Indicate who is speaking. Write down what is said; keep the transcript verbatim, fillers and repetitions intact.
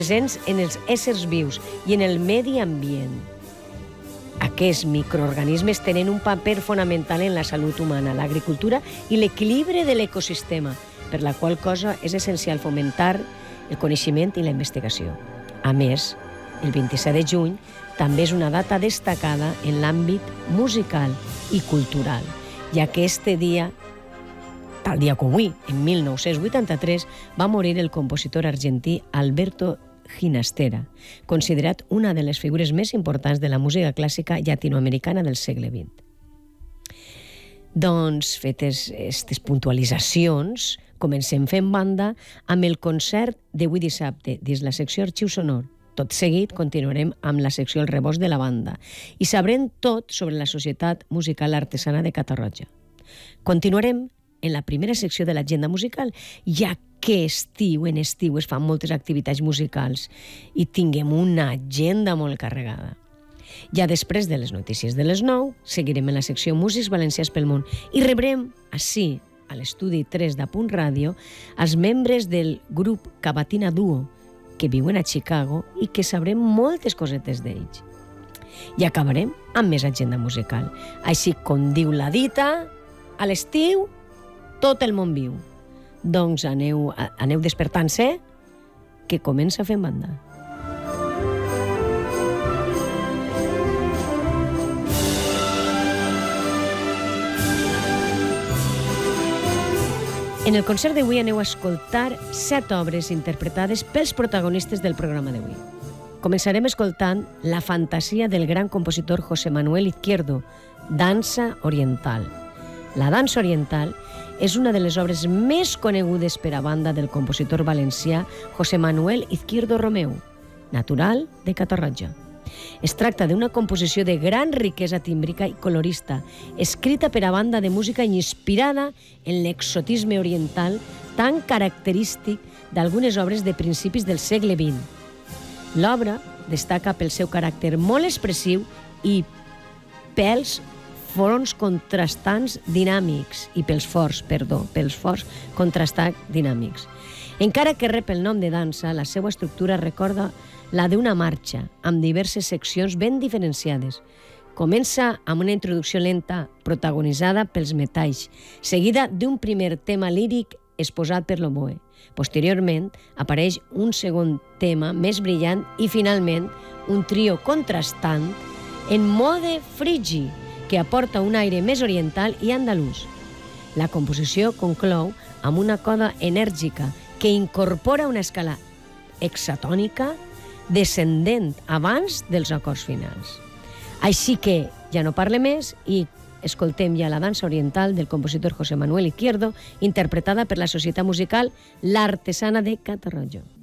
Speaker 1: presents en els éssers vius i en el medi ambient. Aquests microorganismes tenen un paper fonamental en la salut humana, l'agricultura i l'equilibri de l'ecosistema, per la qual cosa és essencial fomentar el coneixement i la investigació. A més, el vint-i-set de juny també és una data destacada en l'àmbit musical i cultural, ja que este dia, tal dia com avui, en mil nou-cents vuitanta-tres, va morir el compositor argentí Alberto Ginastera, considerat una de les figures més importants de la música clàssica llatinoamericana del segle vint. Doncs, fetes aquestes puntualitzacions, comencem fent banda amb el concert d'avui dissabte dins la secció Arxiu Sonor. Tot seguit continuarem amb la secció El Rebost de la Banda i sabrem tot sobre la Societat Musical Artesana de Catarroja. Continuarem en la primera secció de l'agenda musical, ja que estiu, en estiu es fan moltes activitats musicals i tinguem una agenda molt carregada. Ja després de les notícies de les nou, seguirem en la secció Músics Valencians pel Món i rebrem ací, a l'estudi tres d'Apunt Ràdio, els membres del grup Cavatina Duo, que viuen a Chicago i que sabrem moltes cosetes d'ells. I acabarem amb més agenda musical. Així com diu la dita, a l'estiu tot el món viu. Doncs aneu, aneu despertant-se, que comença fent banda. En el concert d'avui aneu a escoltar set obres interpretades pels protagonistes del programa d'avui. Començarem escoltant la fantasia del gran compositor José Manuel Izquierdo, Dansa Oriental. La dansa oriental és una de les obres més conegudes per a banda del compositor valencià José Manuel Izquierdo Romeu, natural de Catarroja. Es tracta d'una composició de gran riquesa tímbrica i colorista, escrita per a banda de música inspirada en l'exotisme oriental tan característic d'algunes obres de principis del segle vint. L'obra destaca pel seu caràcter molt expressiu i pels forts contrastants dinàmics, i pels forts, perdó, pels forts contrastants dinàmics. Encara que rep el nom de dansa, la seva estructura recorda la d'una marxa, amb diverses seccions ben diferenciades. Comença amb una introducció lenta, protagonitzada pels metalls, seguida d'un primer tema líric exposat per l'oboe. Posteriorment, apareix un segon tema més brillant i, finalment, un trio contrastant en mode frigi, que aporta un aire més oriental i andalús. La composició conclou amb una coda enèrgica que incorpora una escala hexatònica descendent abans dels acords finals. Així que ja no parle més i escoltem ja la dansa oriental del compositor José Manuel Izquierdo, interpretada per la Societat Musical L'Artesana de Catarroja.